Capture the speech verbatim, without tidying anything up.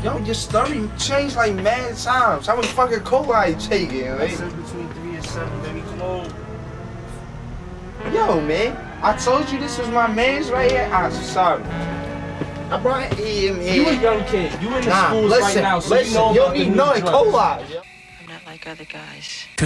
Yo, your story changed like mad times. How much fucking cola you taking, man? I said between three and seven, baby. Come on. Yo, man. I told you this was my man's right here. I'm sorry. I brought him here. You a young kid. You in the nah, schools listen, right now, so listen, you know you about don't the need new none drugs. cola. I'm not like other guys.